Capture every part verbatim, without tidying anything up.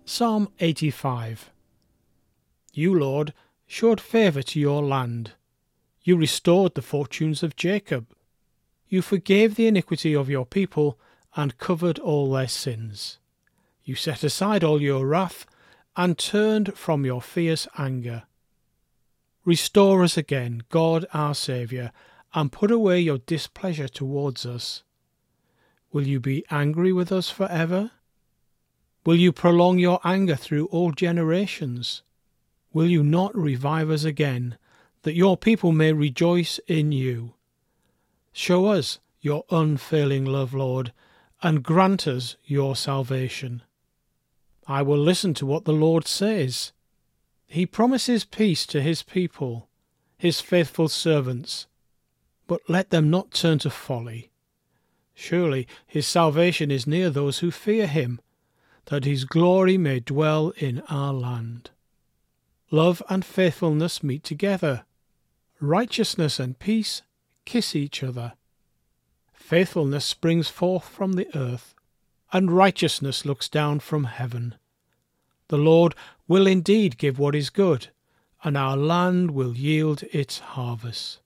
Psalm eighty-five. You, Lord, showed favour to your land. You restored the fortunes of Jacob. You forgave the iniquity of your people and covered all their sins. You set aside all your wrath and turned from your fierce anger. Restore us again, God our Saviour, and put away your displeasure towards us. Will you be angry with us for ever? Will you prolong your anger through all generations? Will you not revive us again, that your people may rejoice in you? Show us your unfailing love, Lord, and grant us your salvation. I will listen to what the Lord says. He promises peace to his people, his faithful servants, but let them not turn to folly. Surely his salvation is near those who fear him, that his glory may dwell in our land. Love and faithfulness meet together. Righteousness and peace kiss each other. Faithfulness springs forth from the earth, and righteousness looks down from heaven. The Lord will indeed give what is good, and our land will yield its harvest.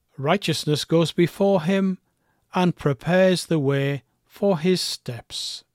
Righteousness goes before him and prepares the way for his steps.